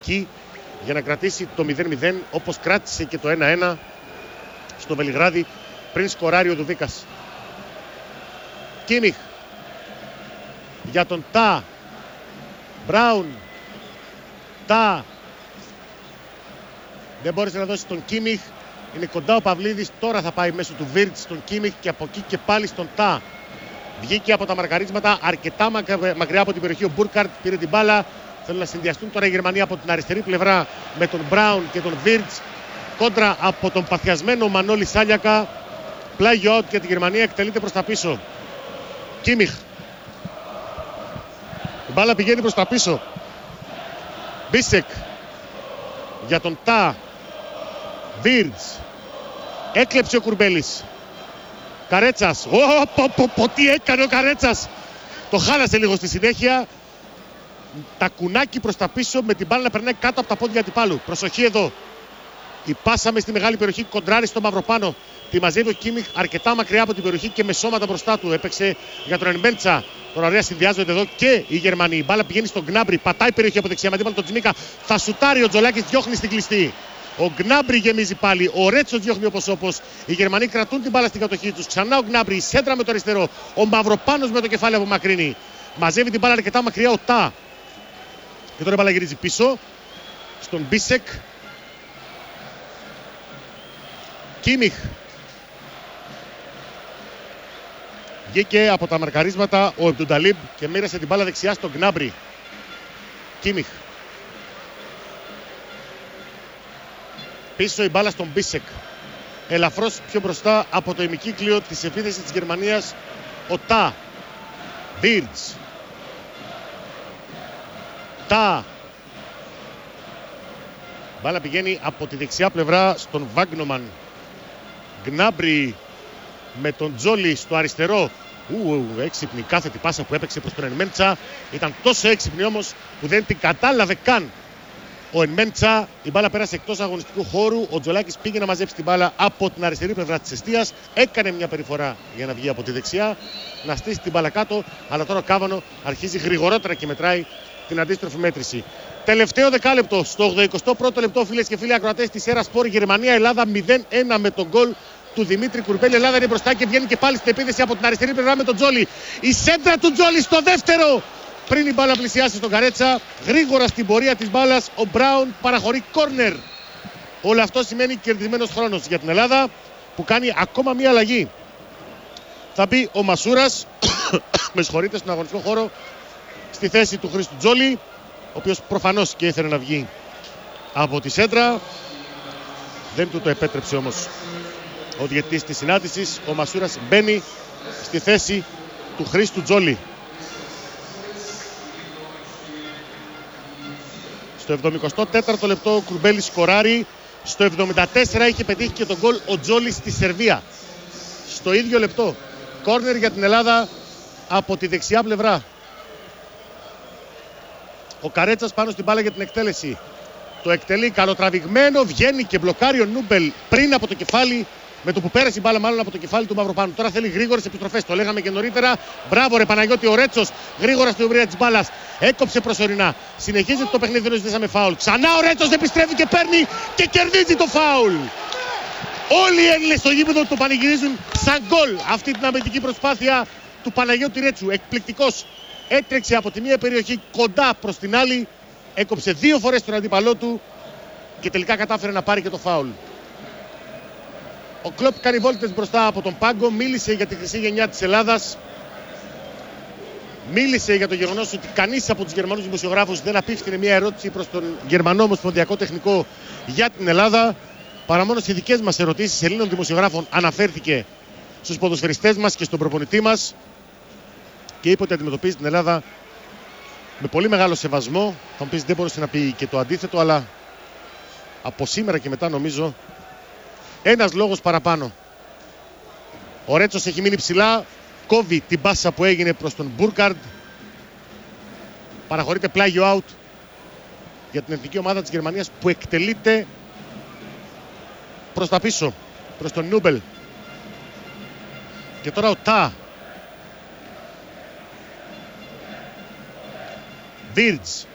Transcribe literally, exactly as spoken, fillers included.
για να κρατήσει το μηδέν μηδέν, όπως κράτησε και το ένα ένα στο Βελιγράδι πριν σκοράρει ο Δουδίκας. Κίμιχ για τον Τα. Μπράουν. Τα. Δεν μπόρεσε να δώσει τον Κίμιχ. Είναι κοντά ο Παυλίδης. Τώρα θα πάει μέσω του Βίρτς στον Κίμιχ και από εκεί και πάλι στον Τα. Βγήκε από τα μαρκαρίσματα αρκετά μακριά από την περιοχή. Ο Μπούρκαρτ πήρε την μπάλα. Θέλουν να συνδυαστούν τώρα οι Γερμανοί από την αριστερή πλευρά με τον Μπράουν και τον Βίρτς. Κόντρα από τον παθιασμένο Μανώλη Σάλιακα. Πλάγιο out και τη Γερμανία εκτελείται προς τα πίσω. Κίμιχ. Η μπάλα πηγαίνει προς τα πίσω. Μπίσεκ για τον Τα. Βίρτς. Έκλεψε ο Κουρμπέλης. Καρέτσας. Ω, πω, πω, πω, τι έκανε ο Καρέτσας. Το χάλασε λίγο στη συνέχεια. Τα κουνάκι προς τα πίσω με την μπάλα να περνάει κάτω από τα πόδια αντιπάλου. Προσοχή εδώ. Η πάσα μες στη μεγάλη περιοχή κοντράρει στο Μαυροπάνο. Τη μαζεύει ο Κίμιχ αρκετά μακριά από την περιοχή και με σώματα μπροστά του. Έπαιξε για τον Ενμπέντσα. Τώρα ωραία συνδυάζονται εδώ και οι Γερμανοί. Η μπάλα πηγαίνει στον Γκνάμπρι. Πατάει περιοχή από δεξιά. Αντίπαλο τον Τσιμίκα. Θα σουτάρει ο Τζολάκης. Διώχνει στην κλειστή. Ο Γκνάμπρι γεμίζει πάλι. Ο Ρέτσο διώχνει όπως όπως. Οι Γερμανοί κρατούν την μπάλα στην κατοχή τους. Ξανά ο Γκνάμπρι. Η σέντρα με το αριστερό. Ο Μαυροπάνος με το κεφάλι απομακρύνει. Μαζεύει την μπάλα αρκετά μακριά ο Τα. Και τώρα η μπάλα γυρίζει πίσω στον Μπίσεκ. Κίμιχ. Βγήκε από τα μαρκαρίσματα ο Εμπτουνταλίμπ και μοίρασε την μπάλα δεξιά στον Γκνάμπρι. Κίμιχ. Πίσω η μπάλα στον Μπίσεκ. Ελαφρώς πιο μπροστά από το ημικύκλιο της επίθεσης της Γερμανίας ο Τα. Βίρτς. Τα. Μπάλα πηγαίνει από τη δεξιά πλευρά στον Βάγνομαν. Γκνάμπρι με τον Τζόλι στο αριστερό. Ου, έξυπνη κάθετη πάσα που έπαιξε προς τον Ενμέντσα. Ήταν τόσο έξυπνη όμως που δεν την κατάλαβε καν ο Ενμέντσα. Η μπάλα πέρασε εκτός αγωνιστικού χώρου. Ο Τζολάκης πήγε να μαζέψει την μπάλα από την αριστερή πλευρά της εστίας. Έκανε μια περιφορά για να βγει από τη δεξιά, να στήσει την μπάλα κάτω. Αλλά τώρα ο Κάβανο αρχίζει γρηγορότερα και μετράει την αντίστροφη μέτρηση. Τελευταίο δεκάλεπτο, στο ογδοηκοστό πρώτο λεπτό, φίλες και φίλοι ακροατές της Σέρα Σπορ, Γερμανία-Ελλάδα μηδέν ένα με τον γκολ του Δημήτρη Κουρμπέλη. Η Ελλάδα είναι μπροστά και βγαίνει και πάλι στην επίθεση από την αριστερή πλευρά με τον Τζόλι. Η σέντρα του Τζόλι στο δεύτερο. Πριν η μπάλα πλησιάσει στον Καρέτσα, γρήγορα στην πορεία της μπάλας, ο Μπράουν παραχωρεί κόρνερ. Όλο αυτό σημαίνει κερδισμένος χρόνος για την Ελλάδα που κάνει ακόμα μία αλλαγή. Θα μπει ο Μασούρας, με συγχωρείτε, στον αγωνιστικό χώρο στη θέση του Χρήστου Τζόλι, ο οποίος προφανώς και ήθελε να βγει από τη σέντρα. Δεν του το επέτρεψε όμως ο διαιτητής της συνάντησης. Ο Μασούρας μπαίνει στη θέση του Χρήστου Τζόλι. Στο εβδομηκοστό τέταρτο λεπτό ο Κουρμπέλης σκοράρει. Στο εβδομήντα τέσσερα είχε πετύχει και τον γκολ ο Τζόλι στη Σερβία. Στο ίδιο λεπτό. Κόρνερ για την Ελλάδα από τη δεξιά πλευρά. Ο Καρέτσας πάνω στην μπάλα για την εκτέλεση. Το εκτελεί καλοτραβηγμένο, βγαίνει και μπλοκάρει ο Νούμπελ πριν από το κεφάλι. Με το που πέρασε η μπάλα, μάλλον από το κεφάλι του Μαυροπάνου. Τώρα θέλει γρήγορες επιστροφές. Το λέγαμε και νωρίτερα. Μπράβο, ρε Παναγιώτη, ο Ρέτσος γρήγορα στην ευρεία της μπάλας. Έκοψε προσωρινά. Συνεχίζεται το παιχνίδι, δεν ζητήσαμε φάουλ. Ξανά ο Ρέτσος επιστρέφει και παίρνει και κερδίζει το φάουλ. Όλοι οι Έλληνες στο γήπεδο το πανηγυρίζουν σαν γκολ αυτή την αμυντική προσπάθεια του Παναγιώτη Ρέτσου. Εκπληκτικός. Έτρεξε από τη μία περιοχή κοντά προς την άλλη. Έκοψε δύο φορές τον αντίπαλό του και τελικά κατάφερε να πάρει και το φάουλ. Ο Κλοπ κάνει βόλτες μπροστά από τον πάγκο. Μίλησε για τη χρυσή γενιά της Ελλάδας. Μίλησε για το γεγονός ότι κανείς από τους Γερμανούς δημοσιογράφους δεν απίφθινε μια ερώτηση προς τον Γερμανό Ομοσπονδιακό Τεχνικό για την Ελλάδα. Παρά μόνο στις δικές μας ερωτήσεις Ελλήνων δημοσιογράφων αναφέρθηκε στους ποδοσφαιριστές μας και στον προπονητή μας και είπε ότι αντιμετωπίζει την Ελλάδα με πολύ μεγάλο σεβασμό. Θα μου πεις, δεν μπορούσε να πει και το αντίθετο, αλλά από σήμερα και μετά νομίζω ένας λόγος παραπάνω. Ο Ρέτσος έχει μείνει ψηλά, κόβει την πάσα που έγινε προς τον Μπούρκαρντ. Παραχωρείται πλάγιο out για την εθνική ομάδα της Γερμανίας που εκτελείται προς τα πίσω, προς τον Νούμπελ. Και τώρα ο Τα. Βίρτς.